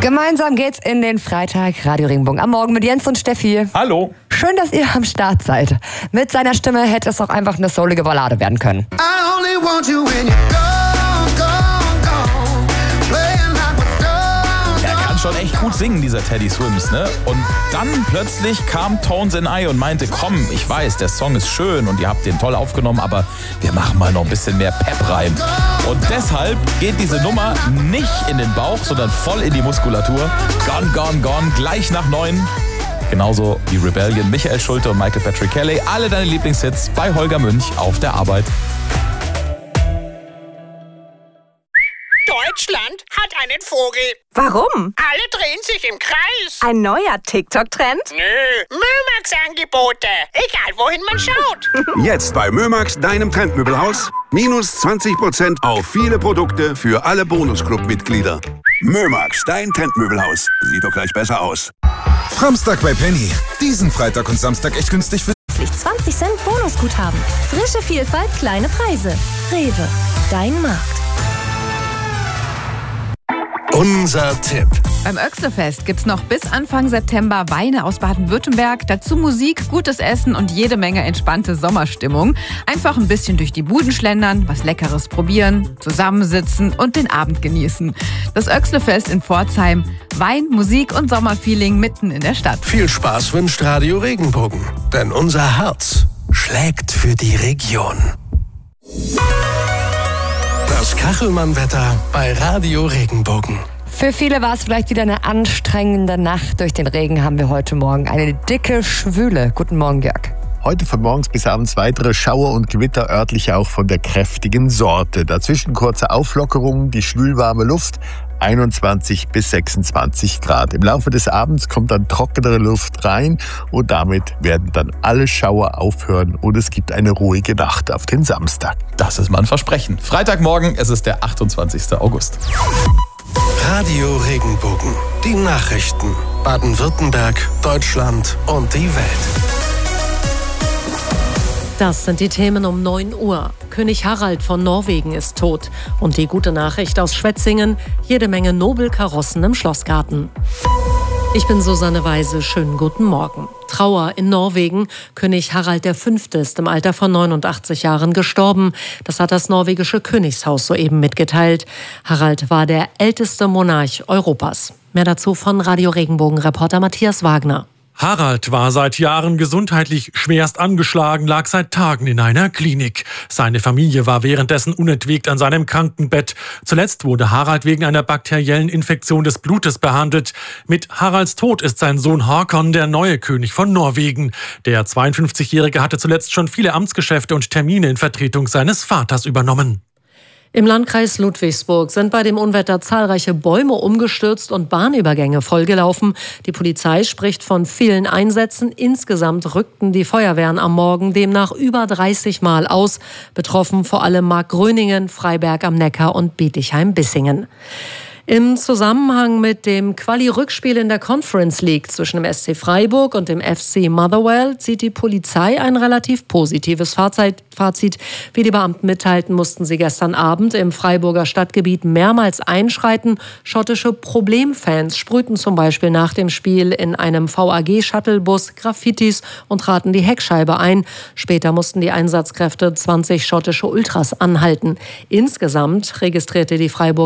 Gemeinsam geht's in den Freitag Radio Regenbogen am Morgen mit Jens und Steffi. Hallo. Schön, dass ihr am Start seid. Mit seiner Stimme hätte es auch einfach eine soulige Ballade werden können. Er kann schon echt gut singen, dieser Teddy Swims, ne? Und dann plötzlich kam Tones and I und meinte, komm, ich weiß, der Song ist schön und ihr habt den toll aufgenommen, aber wir machen mal noch ein bisschen mehr Pep rein. Und deshalb geht diese Nummer nicht in den Bauch, sondern voll in die Muskulatur. Gone, gone, gone, gleich nach 9. Genauso wie Rebellion, Michael Schulte und Michael Patrick Kelly. Alle deine Lieblingshits bei Holger Münch auf der Arbeit. Deutschland hat einen Vogel. Warum? Alle drehen sich im Kreis. Ein neuer TikTok-Trend? Nö, Mömax-Angebote. Egal, wohin man schaut. Jetzt bei Mömax, deinem Trendmöbelhaus. Minus 20% auf viele Produkte für alle Bonusclub-Mitglieder. Mömax, dein Trendmöbelhaus. Sieht doch gleich besser aus. Samstag bei Penny. Diesen Freitag und Samstag echt günstig für 20 Cent Bonusguthaben. Frische Vielfalt, kleine Preise. Rewe, dein Markt. unser Tipp. Beim Oechsle-Fest gibt's noch bis Anfang September Weine aus Baden-Württemberg, dazu Musik, gutes Essen und jede Menge entspannte Sommerstimmung. Einfach ein bisschen durch die Buden schlendern, was Leckeres probieren, zusammensitzen und den Abend genießen. Das Oechsle-Fest in Pforzheim. Wein, Musik und Sommerfeeling mitten in der Stadt. Viel Spaß wünscht Radio Regenbogen, denn unser Herz schlägt für die Region. Das Kachelmann-Wetter bei Radio Regenbogen. Für viele war es vielleicht wieder eine anstrengende Nacht. Durch den Regen haben wir heute Morgen eine dicke Schwüle. Guten Morgen, Jörg. Heute von morgens bis abends weitere Schauer und Gewitter, örtlich auch von der kräftigen Sorte. Dazwischen kurze Auflockerungen, die schwülwarme Luft, 21 bis 26 Grad. Im Laufe des Abends kommt dann trockenere Luft rein und damit werden dann alle Schauer aufhören und es gibt eine ruhige Nacht auf den Samstag. Das ist mal ein Versprechen. Freitagmorgen, es ist der 28. August. Radio Regenbogen. Die Nachrichten. Baden-Württemberg, Deutschland und die Welt. Das sind die Themen um 9 Uhr. König Harald von Norwegen ist tot. Und die gute Nachricht aus Schwetzingen: jede Menge Nobelkarossen im Schlossgarten. Ich bin Susanne Weise. Schönen guten Morgen. Trauer in Norwegen. König Harald V. ist im Alter von 89 Jahren gestorben. Das hat das norwegische Königshaus soeben mitgeteilt. Harald war der älteste Monarch Europas. Mehr dazu von Radio Regenbogen-Reporter Matthias Wagner. Harald war seit Jahren gesundheitlich schwerst angeschlagen, lag seit Tagen in einer Klinik. Seine Familie war währenddessen unentwegt an seinem Krankenbett. Zuletzt wurde Harald wegen einer bakteriellen Infektion des Blutes behandelt. Mit Haralds Tod ist sein Sohn Håkon der neue König von Norwegen. Der 52-Jährige hatte zuletzt schon viele Amtsgeschäfte und Termine in Vertretung seines Vaters übernommen. Im Landkreis Ludwigsburg sind bei dem Unwetter zahlreiche Bäume umgestürzt und Bahnübergänge vollgelaufen. Die Polizei spricht von vielen Einsätzen. Insgesamt rückten die Feuerwehren am Morgen demnach über 30 Mal aus. Betroffen vor allem Markgröningen, Freiberg am Neckar und Bietigheim-Bissingen. Im Zusammenhang mit dem Quali-Rückspiel in der Conference League zwischen dem SC Freiburg und dem FC Motherwell zieht die Polizei ein relativ positives Fazit. Wie die Beamten mitteilten, mussten sie gestern Abend im Freiburger Stadtgebiet mehrmals einschreiten. Schottische Problemfans sprühten zum Beispiel nach dem Spiel in einem VAG-Shuttlebus Graffitis und traten die Heckscheibe ein. Später mussten die Einsatzkräfte 20 schottische Ultras anhalten. Insgesamt registrierte die Freiburger